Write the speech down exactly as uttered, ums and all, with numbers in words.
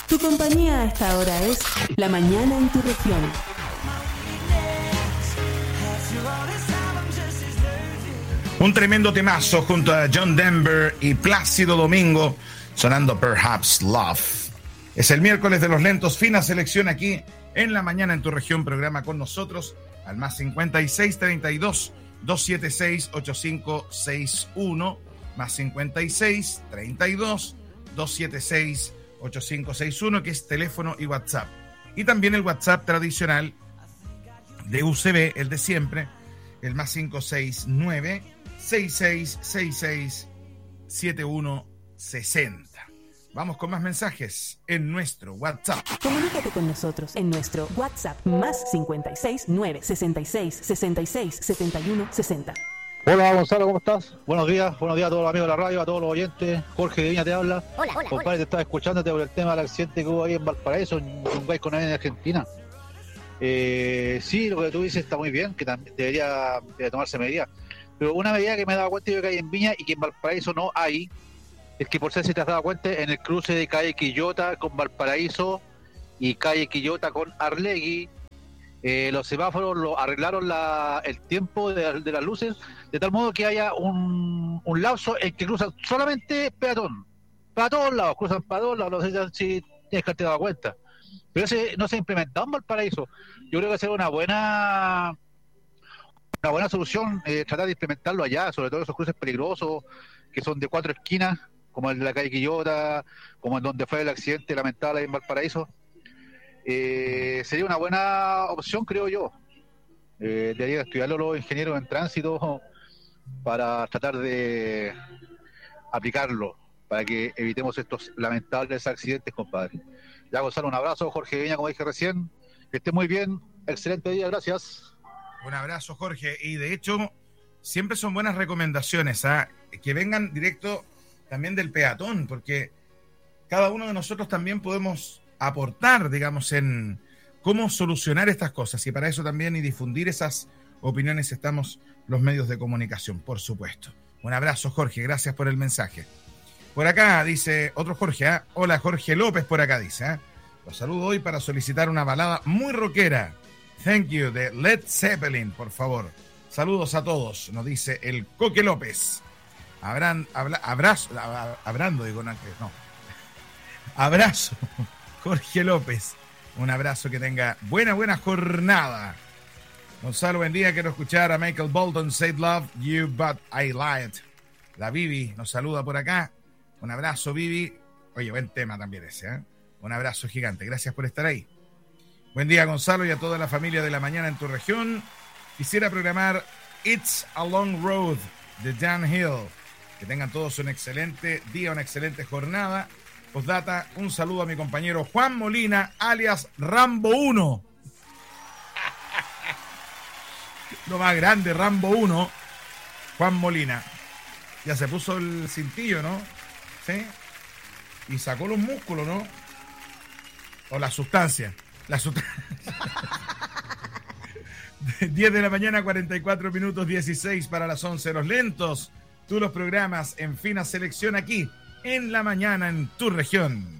Tu compañía a esta hora es La Mañana en tu Región. Un tremendo temazo junto a John Denver y Plácido Domingo, sonando Perhaps Love. Es el miércoles de los lentos, fina selección aquí en La Mañana en tu Región. Programa con nosotros al más cincuenta y seis, treinta y dos, doscientos setenta y seis, ochenta y cinco sesenta y uno, más cincuenta y seis, treinta y dos, doscientos setenta y seis, ochenta y cinco sesenta y uno, que es teléfono y WhatsApp. Y también el WhatsApp tradicional de U C B, el de siempre, el más cinco seis nueve, seis seis seis seis, siete uno seis cero. Vamos con más mensajes en nuestro WhatsApp. Comunícate con nosotros en nuestro WhatsApp más cincuenta y seis nueve, sesenta y seis, sesenta y seis, setenta y uno sesenta. Hola Gonzalo, ¿cómo estás? Buenos días, buenos días a todos los amigos de la radio, a todos los oyentes. Jorge de Viña te habla. Hola, hola, compadre, hola. te estaba escuchándote por el tema del accidente que hubo ahí en Valparaíso, en un país con en Argentina. Eh, sí, lo que tú dices está muy bien, que también debería, debería tomarse medidas. Pero una medida que me he dado cuenta yo que hay en Viña y que en Valparaíso no hay, es que por ser si te has dado cuenta, en el cruce de calle Quillota con Valparaíso y calle Quillota con Arlegui, eh, los semáforos lo arreglaron la, el tiempo de, de las luces, de tal modo que haya un, un lapso en que cruzan solamente peatón, para todos lados, cruzan para todos lados, no sé si tienes que haberte dado cuenta. Pero ese no se ha implementado en Valparaíso. Yo creo que sería una buena una buena solución eh, tratar de implementarlo allá, sobre todo esos cruces peligrosos que son de cuatro esquinas, como el de la calle Quillota, como en donde fue el accidente lamentable en Valparaíso. Eh, sería una buena opción, creo yo. Eh, deberían estudiarlo los ingenieros en tránsito para tratar de aplicarlo, para que evitemos estos lamentables accidentes, compadre. Ya, Gonzalo, un abrazo. Jorge Viña, como dije recién, que esté muy bien, excelente día, gracias. Un abrazo, Jorge. Y de hecho, siempre son buenas recomendaciones, ¿eh? Que vengan directo también del peatón, porque cada uno de nosotros también podemos aportar, digamos, en cómo solucionar estas cosas. Y para eso también y difundir esas opiniones estamos los medios de comunicación, por supuesto. Un abrazo, Jorge. Gracias por el mensaje. Por acá dice otro Jorge, ¿eh? Hola, Jorge López por acá dice, ¿eh? Los saludo hoy para solicitar una balada muy rockera. Thank you, de Led Zeppelin, por favor. Saludos a todos, nos dice el Coque López. Abran, habla, abrazo, ab, abrando, digo, no, no. Abrazo, Jorge López. Un abrazo, que tenga buena, buena jornada. Gonzalo, buen día, quiero escuchar a Michael Bolton, Say Love You But I Lied. La Vivi nos saluda por acá. Un abrazo, Vivi. Oye, buen tema también ese, ¿eh? Un abrazo gigante, gracias por estar ahí. Buen día, Gonzalo, y a toda la familia de La Mañana en tu Región. Quisiera programar It's a Long Road de Dan Hill. Que tengan todos un excelente día, una excelente jornada. Postdata, un saludo a mi compañero Juan Molina, alias Rambo uno. Lo más grande, Rambo uno. Juan Molina. Ya se puso el cintillo, ¿no? ¿Sí? Y sacó los músculos, ¿no? O la sustancia. La sustancia. diez de la mañana, cuarenta y cuatro minutos, dieciséis para las once. Los lentos. Tú los programas en fina selección aquí, en La Mañana en tu Región.